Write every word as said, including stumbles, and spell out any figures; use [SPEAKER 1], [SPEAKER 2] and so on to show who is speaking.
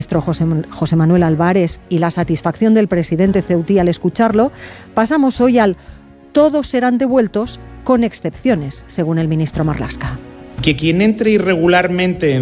[SPEAKER 1] José, José Manuel Álvarez y la satisfacción del presidente ceutí al escucharlo, pasamos hoy al todos serán devueltos con excepciones, según el ministro Marlaska.
[SPEAKER 2] Que quien entre irregularmente en